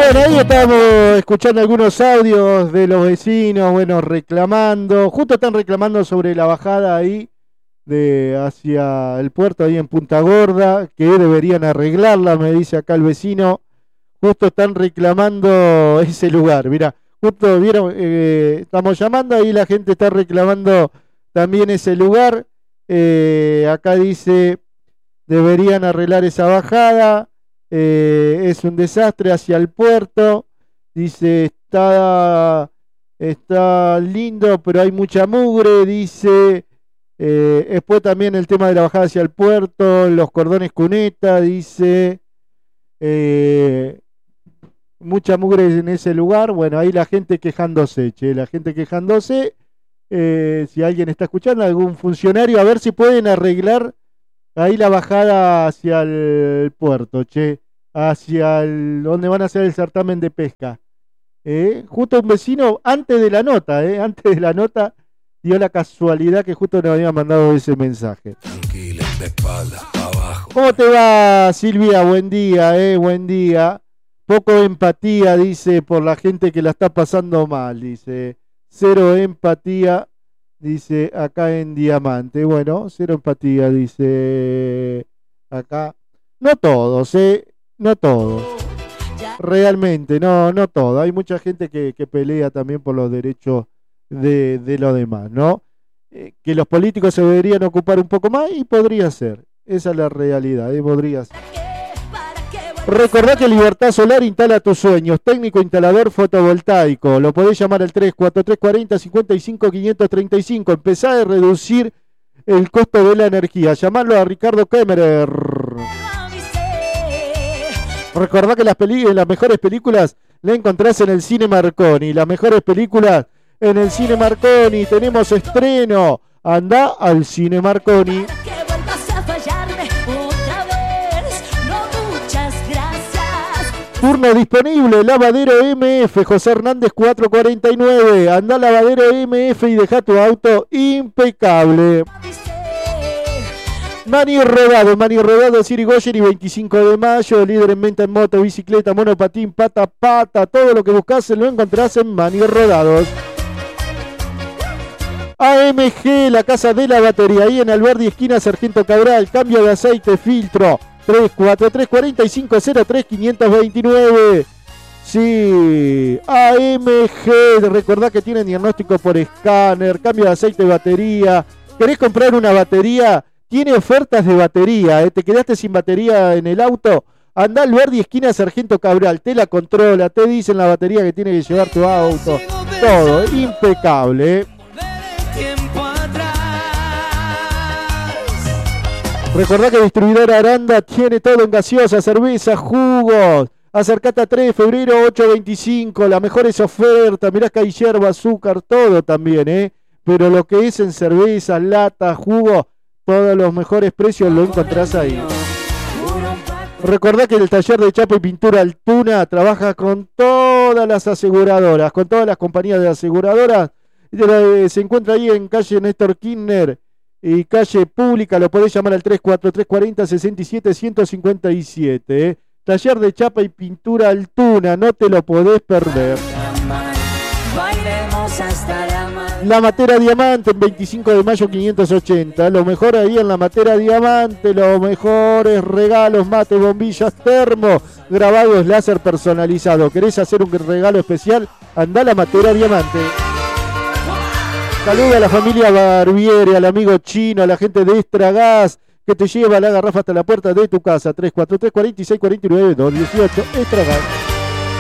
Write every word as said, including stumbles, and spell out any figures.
Bueno, ahí estamos escuchando algunos audios de los vecinos, bueno, reclamando. Justo están reclamando sobre la bajada ahí de hacia el puerto ahí en Punta Gorda, que deberían arreglarla, me dice acá el vecino. Justo están reclamando ese lugar. Mira, justo vieron, eh, estamos llamando, ahí la gente está reclamando también ese lugar. Eh, acá dice, deberían arreglar esa bajada. Eh, es un desastre hacia el puerto. Dice, está, está lindo, pero hay mucha mugre. Dice, eh, después también el tema de la bajada hacia el puerto, los cordones cuneta. Dice, eh, mucha mugre en ese lugar. Bueno, ahí la gente quejándose, che, la gente quejándose. Eh, si alguien está escuchando, algún funcionario, a ver si pueden arreglar ahí la bajada hacia el puerto, che, hacia el, donde van a hacer el certamen de pesca. Eh, justo un vecino, antes de la nota, eh, antes de la nota, dio la casualidad que justo nos había mandado ese mensaje. Tranquila, de espalda, abajo. ¿Cómo te va, Silvia? Buen día, eh, buen día. Poco empatía, dice, por la gente que la está pasando mal, dice. Cero empatía. Dice acá en Diamante. Bueno, cero empatía, dice acá. No todos, ¿eh? No todos. Realmente, no, no todos. Hay mucha gente que, que pelea también por los derechos de, de los demás, ¿no? Eh, que los políticos se deberían ocupar un poco más y podría ser. Esa es la realidad, ¿eh? Podría ser. Recordá que Libertad Solar instala tus sueños. Técnico instalador fotovoltaico. Lo podés llamar al tres cuatro tres cuatro cero cinco cinco cinco tres cinco. Empezá a reducir el costo de la energía. Llamarlo a Ricardo Kemmerer. Recordá que las, peli las mejores películas las encontrás en el Cine Marconi. Las mejores películas en el Cine Marconi. Tenemos estreno. Andá al Cine Marconi. Turno disponible, Lavadero M F, José Hernández cuatrocientos cuarenta y nueve. Andá Lavadero M F y deja tu auto impecable. Mani Rodado, Mani Rodado, Sirigoyen y veinticinco de mayo, líder en venta en moto, bicicleta, monopatín, pata, pata, todo lo que buscas lo encontrás en Mani Rodados. A M G, la casa de la batería, ahí en Alberdi, esquina Sargento Cabral, cambio de aceite, filtro. tres cuatro tres cuatro cinco cero tres cinco dos nueve. Sí, A M G, recordá que tienen diagnóstico por escáner, cambio de aceite de batería. ¿Querés comprar una batería? Tiene ofertas de batería, ¿eh? ¿Te quedaste sin batería en el auto? Andá al Verdi, esquina Sargento Cabral, te la controla, te dicen la batería que tiene que llevar tu auto. Todo, impecable, ¿eh? Recordá que Distribuidora Aranda tiene todo en gaseosa, cerveza, jugos. Acercate a tres de febrero, ocho veinticinco. Las mejores ofertas. Mirá que hay yerba, azúcar, todo también, ¿eh? Pero lo que es en cerveza, lata, jugo, todos los mejores precios lo encontrás ahí. Recordá que el taller de chapa y pintura Altuna trabaja con todas las aseguradoras, con todas las compañías de aseguradoras. Se encuentra ahí en calle Néstor Kirchner y calle Pública. Lo podés llamar al tres cuatro tres cuatro cero seis siete uno cinco siete. ¿eh? Taller de chapa y pintura Altuna, no te lo podés perder. La Matera Diamante en veinticinco de mayo quinientos ochenta. Lo mejor ahí en la Matera Diamante, los mejores regalos, mate, bombillas, termo, grabados láser personalizado. ¿Querés hacer un regalo especial? Andá a la Matera Diamante. Saluda a la familia Barbieri, al amigo Chino, a la gente de Estragas, que te lleva la garrafa hasta la puerta de tu casa. tres cuatro tres cuatro seis cuatro nueve dos uno ocho. Estragas.